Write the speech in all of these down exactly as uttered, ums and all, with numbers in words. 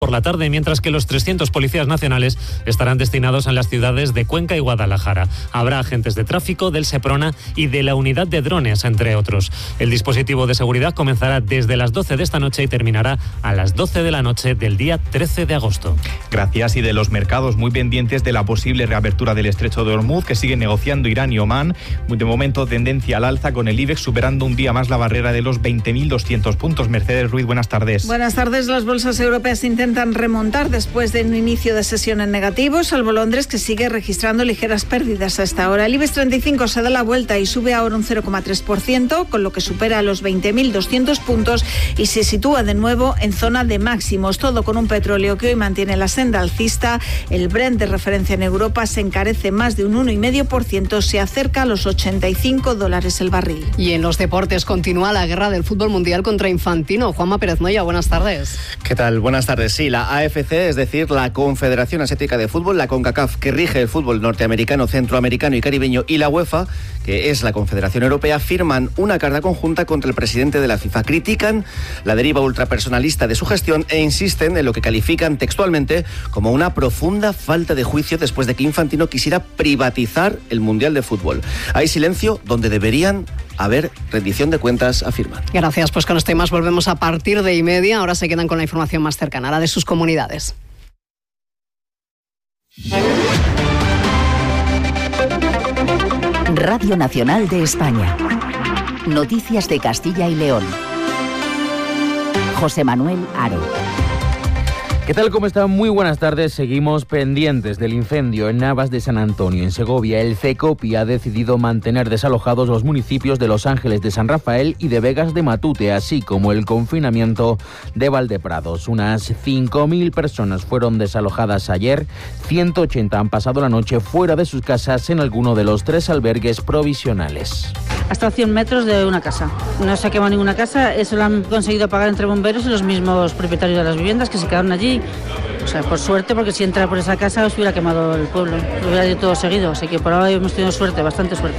por la tarde, mientras que los trescientos policías nacionales estarán destinados en las ciudades de Cuenca y Guadalajara. Habrá agentes de tráfico, del Seprona y de la unidad de drones, entre otros. El dispositivo de seguridad comenzará desde las doce de esta noche y terminará a las doce de la noche del día trece de agosto. Gracias. Y de los mercados, muy pendientes de la posible reapertura del estrecho de Hormuz, que siguen negociando Irán y Omán. De momento, tendencia al alza, con el IBEX superando un día más la barrera de los veinte mil doscientos puntos. Mercedes Ruiz, buenas tardes. Buenas tardes. Las bolsas europeas intentan remontar después de un inicio de sesión en negativo, salvo Londres, que sigue registrando ligeras pérdidas hasta ahora. El IBEX treinta y cinco se da la vuelta y sube ahora un cero coma tres por ciento, con lo que supera los veinte mil doscientos puntos y se sitúa de nuevo en zona de máximos. Todo con un petróleo que hoy mantiene la senda alcista. El Brent, de referencia en Europa, se encarece más de un uno coma cinco por ciento, se acerca a los ochenta y cinco dólares el barril. Y en los deportes continúa la guerra del fútbol mundial contra Infantino. Juanma Pérez Moya, buenas tardes. ¿Qué tal? Buenas tardes. Sí, la A F C, es decir, la Confederación Asiática de Fútbol, la CONCACAF, que rige el fútbol norteamericano, centroamericano y caribeño, y la UEFA, que es la Confederación Europea, firman una carta conjunta contra el presidente de la FIFA. Critican la deriva ultrapersonalista de su gestión e insisten en lo que califican textualmente como una profunda falta de juicio después de que Infantino quisiera privatizar el Mundial de Fútbol. Hay silencio donde deberían haber rendición de cuentas, afirman. Gracias, pues con este más volvemos a partir de y media. Ahora se quedan con la información más cercana, la de sus comunidades. Radio Nacional de España. Noticias de Castilla y León. José Manuel Aro. ¿Qué tal? ¿Cómo están? Muy buenas tardes. Seguimos pendientes del incendio en Navas de San Antonio, en Segovia. El CECOPI ha decidido mantener desalojados los municipios de Los Ángeles de San Rafael y de Vegas de Matute, así como el confinamiento de Valdeprados. Unas cinco mil personas fueron desalojadas ayer. ciento ochenta han pasado la noche fuera de sus casas en alguno de los tres albergues provisionales. Hasta cien metros de una casa. No se ha quemado ninguna casa, eso lo han conseguido pagar entre bomberos y los mismos propietarios de las viviendas que se quedaron allí. O sea, por suerte, porque si entra por esa casa os hubiera quemado el pueblo, lo hubiera ido todo seguido, así que por ahora hemos tenido suerte, bastante suerte.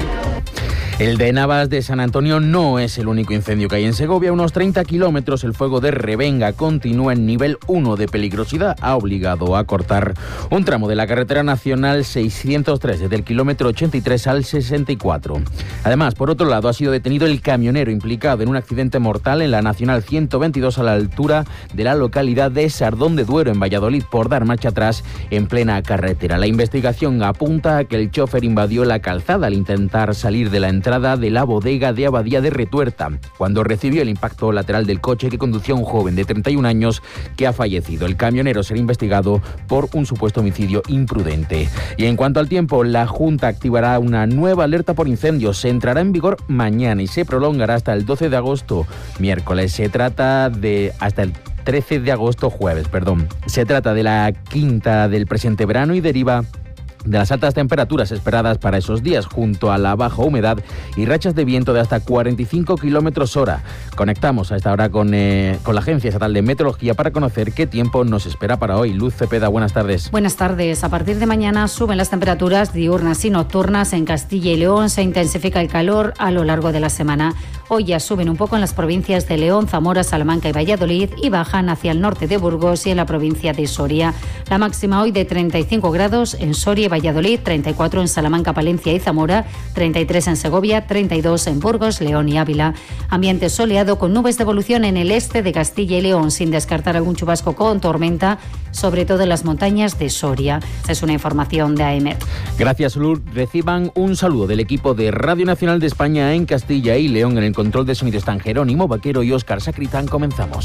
El de Navas de San Antonio no es el único incendio que hay en Segovia. A unos treinta kilómetros, el fuego de Revenga continúa en nivel uno de peligrosidad. Ha obligado a cortar un tramo de la carretera nacional seiscientos tres, desde el kilómetro ochenta y tres al sesenta y cuatro. Además, por otro lado, ha sido detenido el camionero implicado en un accidente mortal en la nacional ciento veintidós a la altura de la localidad de Sardón de Duero, en Valladolid, por dar marcha atrás en plena carretera. La investigación apunta a que el chofer invadió la calzada al intentar salir de la entrada de la bodega de Abadía de Retuerta, cuando recibió el impacto lateral del coche que conducía a un joven de treinta y un años que ha fallecido. El camionero será investigado por un supuesto homicidio imprudente. Y en cuanto al tiempo, la Junta activará una nueva alerta por incendios. Se entrará en vigor mañana y se prolongará hasta el doce de agosto, miércoles. Se trata de hasta el trece de agosto, jueves, perdón. Se trata de la quinta del presente verano y deriva de las altas temperaturas esperadas para esos días, junto a la baja humedad y rachas de viento de hasta cuarenta y cinco kilómetros hora. Conectamos a esta hora con, eh, con la Agencia Estatal de Meteorología para conocer qué tiempo nos espera para hoy. Luz Cepeda, buenas tardes. Buenas tardes. A partir de mañana suben las temperaturas diurnas y nocturnas en Castilla y León. Se intensifica el calor a lo largo de la semana. Hoy ya suben un poco en las provincias de León, Zamora, Salamanca y Valladolid y bajan hacia el norte de Burgos y en la provincia de Soria. La máxima hoy de treinta y cinco grados en Soria y Valladolid, treinta y cuatro en Salamanca, Palencia y Zamora, treinta y tres en Segovia, treinta y dos en Burgos, León y Ávila. Ambiente soleado con nubes de evolución en el este de Castilla y León, sin descartar algún chubasco con tormenta, sobre todo en las montañas de Soria. Esta es una información de A E M E T. Gracias, Lur. Reciban un saludo del equipo de Radio Nacional de España en Castilla y León. En el control de sonido están Jerónimo Vaquero y Óscar Sacritán. Comenzamos.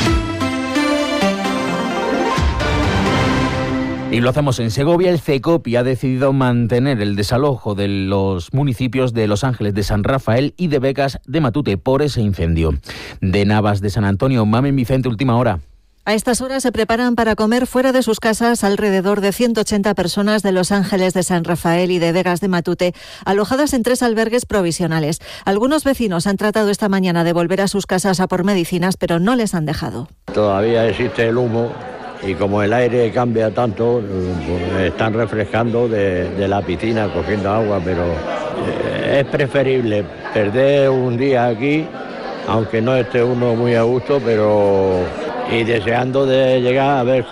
Y lo hacemos en Segovia. El CECOPI ha decidido mantener el desalojo de los municipios de Los Ángeles de San Rafael y de Vegas de Matute por ese incendio. De Navas de San Antonio, Mamen Vicente, última hora. A estas horas se preparan para comer fuera de sus casas alrededor de ciento ochenta personas de Los Ángeles de San Rafael y de Vegas de Matute, alojadas en tres albergues provisionales. Algunos vecinos han tratado esta mañana de volver a sus casas a por medicinas, pero no les han dejado. Todavía existe el humo y como el aire cambia tanto, pues están refrescando de, de la piscina, cogiendo agua, pero eh, es preferible perder un día aquí, aunque no esté uno muy a gusto, pero y deseando de llegar a ver cómo